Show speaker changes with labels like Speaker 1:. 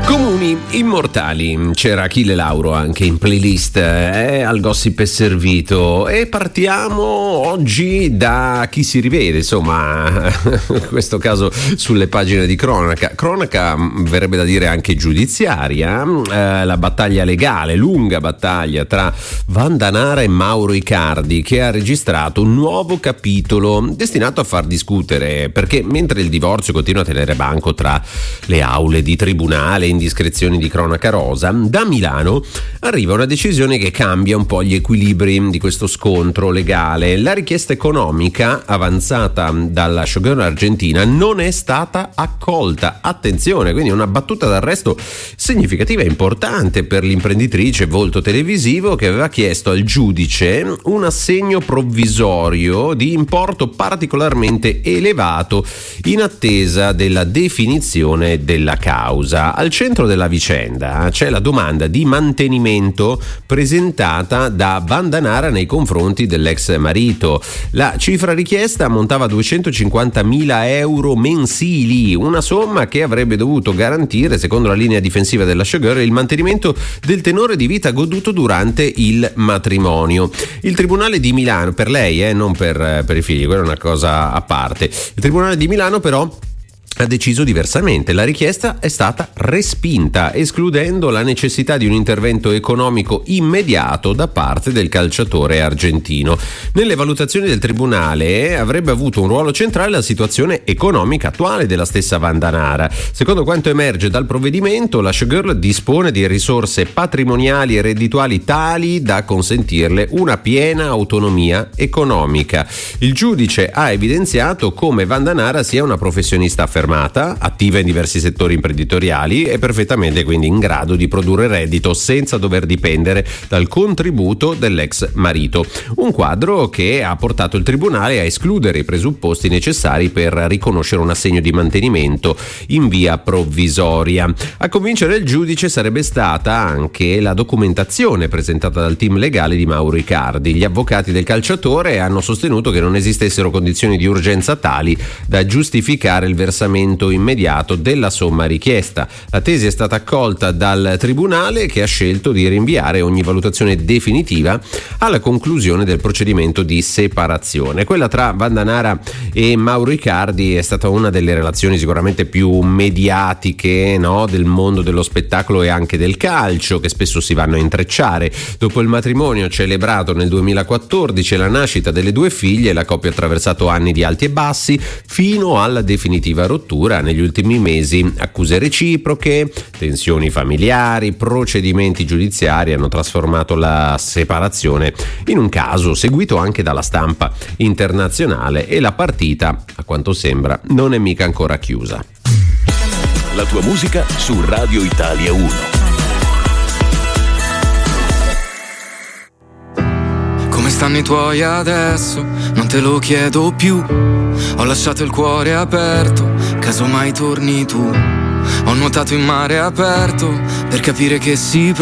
Speaker 1: Comuni immortali, c'era Achille Lauro anche in playlist, al gossip è servito, e partiamo oggi da chi si rivede, insomma, in questo caso sulle pagine di cronaca verrebbe da dire anche giudiziaria, la battaglia legale, lunga battaglia tra Vandanara e Mauro Icardi, che ha registrato un nuovo capitolo destinato a far discutere, perché mentre il divorzio continua a tenere banco tra le aule di tribunale, indiscrezioni di cronaca rosa, da Milano arriva una decisione che cambia un po' gli equilibri di questo scontro legale. La richiesta economica avanzata dalla showgirl argentina non è stata accolta. Attenzione, quindi una battuta d'arresto significativa e importante per l'imprenditrice volto televisivo, che aveva chiesto al giudice un assegno provvisorio di importo particolarmente elevato in attesa della definizione della causa. Al centro della vicenda c'è la domanda di mantenimento presentata da Vandanara nei confronti dell'ex marito. La cifra richiesta ammontava a 250.000 euro mensili, una somma che avrebbe dovuto garantire, secondo la linea difensiva della showgirl, il mantenimento del tenore di vita goduto durante il matrimonio. Il Tribunale di Milano, per lei, non per i figli, quella è una cosa a parte. Il Tribunale di Milano però ha deciso diversamente. La richiesta è stata respinta, escludendo la necessità di un intervento economico immediato da parte del calciatore argentino. Nelle valutazioni del tribunale avrebbe avuto un ruolo centrale la situazione economica attuale della stessa Vandanara. Secondo quanto emerge dal provvedimento, la showgirl dispone di risorse patrimoniali e reddituali tali da consentirle una piena autonomia economica. Il giudice ha evidenziato come Vandanara sia una professionista affermata, attiva in diversi settori imprenditoriali e perfettamente quindi in grado di produrre reddito senza dover dipendere dal contributo dell'ex marito. Un quadro che ha portato il tribunale a escludere i presupposti necessari per riconoscere un assegno di mantenimento in via provvisoria. A convincere il giudice sarebbe stata anche la documentazione presentata dal team legale di Mauro Icardi. Gli avvocati del calciatore hanno sostenuto che non esistessero condizioni di urgenza tali da giustificare il versamento immediato della somma richiesta. La tesi è stata accolta dal tribunale, che ha scelto di rinviare ogni valutazione definitiva alla conclusione del procedimento di separazione. Quella tra Vandanara e Mauro Icardi è stata una delle relazioni sicuramente più mediatiche, del mondo dello spettacolo e anche del calcio, che spesso si vanno a intrecciare. Dopo il matrimonio celebrato nel 2014 e la nascita delle due figlie, la coppia ha attraversato anni di alti e bassi fino alla definitiva rottura. Negli ultimi mesi accuse reciproche, tensioni familiari, procedimenti giudiziari hanno trasformato la separazione in un caso seguito anche dalla stampa internazionale, e la partita, a quanto sembra, non è mica ancora chiusa.
Speaker 2: La tua musica su Radio Italia 1.
Speaker 3: Come stanno i tuoi adesso? Non te lo chiedo più. Ho lasciato il cuore aperto, caso mai torni tu. Ho nuotato in mare aperto per capire che si